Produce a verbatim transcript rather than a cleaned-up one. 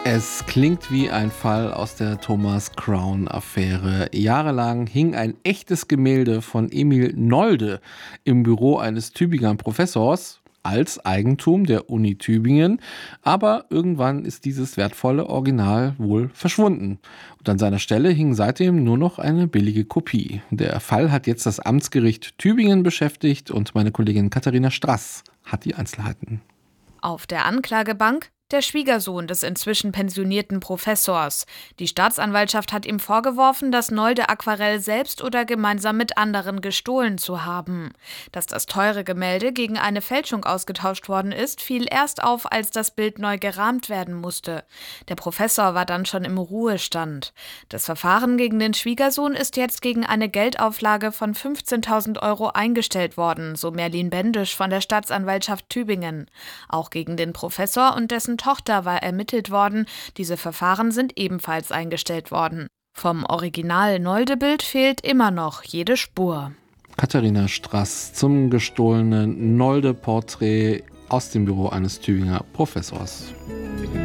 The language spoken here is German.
Es klingt wie ein Fall aus der Thomas Crown-Affäre. Jahrelang hing ein echtes Gemälde von Emil Nolde im Büro eines Tübinger Professors als Eigentum der Uni Tübingen, aber irgendwann ist dieses wertvolle Original wohl verschwunden. Und an seiner Stelle hing seitdem nur noch eine billige Kopie. Der Fall hat jetzt das Amtsgericht Tübingen beschäftigt und meine Kollegin Katharina Strass hat die Einzelheiten. Auf der Anklagebank der Schwiegersohn des inzwischen pensionierten Professors. Die Staatsanwaltschaft hat ihm vorgeworfen, das Nolde-Aquarell selbst oder gemeinsam mit anderen gestohlen zu haben. Dass das teure Gemälde gegen eine Fälschung ausgetauscht worden ist, fiel erst auf, als das Bild neu gerahmt werden musste. Der Professor war dann schon im Ruhestand. Das Verfahren gegen den Schwiegersohn ist jetzt gegen eine Geldauflage von fünfzehntausend Euro eingestellt worden, so Merlin Bendisch von der Staatsanwaltschaft Tübingen. Auch gegen den Professor und dessen Tochter war ermittelt worden. Diese Verfahren sind ebenfalls eingestellt worden. Vom Original-Nolde-Bild fehlt immer noch jede Spur. Katharina Strass zum gestohlenen Nolde-Porträt aus dem Büro eines Tübinger Professors.